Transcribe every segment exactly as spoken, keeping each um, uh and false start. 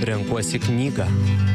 renkuosi knygą.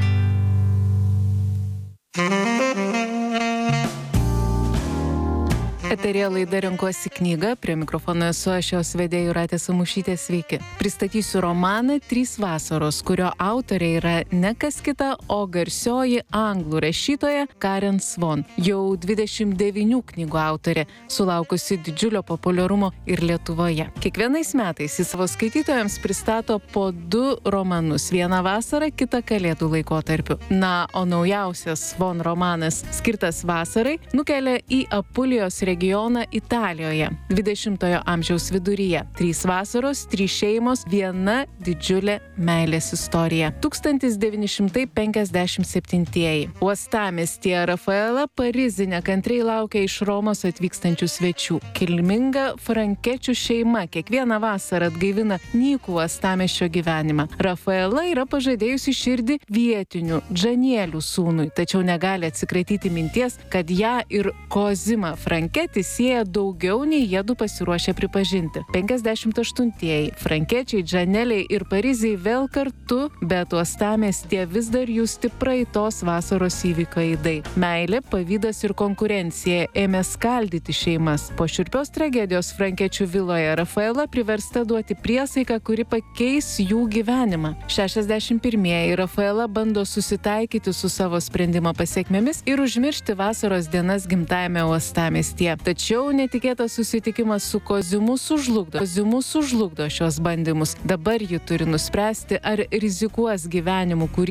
Eterija laida Renkuosi knygą, prie mikrofono esu aš jos vedėja Jūratė Samušytė, sveiki. Pristatysiu romaną Trys vasaros, kurio autorė yra ne kas kita, o garsioji anglų rašytoja Karen Svon. Jau dvidešimt devynių knygų autorė, sulaukusi didžiulio populiarumo ir Lietuvoje. Kiekvienais metais jis savo skaitytojams pristato po du romanus, vieną vasarą, kitą kalėdų laikotarpiu. Na, o naujausias Svon romanas, skirtas vasarai, nukelia į Apulijos regioną regioną Italijoje, dvidešimtojo amžiaus viduryje. Trys vasaros, trys šeimos, viena didžiulė meilės istorija. tūkstantis devyni šimtai penkiasdešimt septintieji. Uostamiestyje Rafaela Parizi nekantriai laukia iš Romos atvykstančių svečių. Kilminga frankečių šeima kiekvieną vasarą atgaivina nykų uostamiesčio gyvenimą. Rafaela yra pažadėjusi širdį vietinių Džanielių sūnui, tačiau negali atsikratyti minties, kad ją ir Kozimą Franketį sieja daugiau nei jiedu pasiruošę pripažinti. penkiasdešimt aštuntieji. Frankiečiai, Džaneliai ir Pariziai vėl kartu, bet uostamiestyje vis dar justi praeitos vasaros įvykių aidai. Meilė, pavydas ir konkurencija ėmė skaldyti šeimas. Po šiurpios tragedijos Frankiečių viloje Rafaela priversta duoti priesaiką, kuri pakeis jų gyvenimą. šešiasdešimt pirmieji. Rafaela bando susitaikyti su savo sprendimo pasekmėmis ir užmiršti vasaros dienas gimtajame uostamiestyje. Tačiau netikėtas susitikimas su Kozimu sužlugdo. Kozimu sužlugdo šios bandymus. Dabar ji turi nuspręsti, ar rizikuos gyvenimu, kurį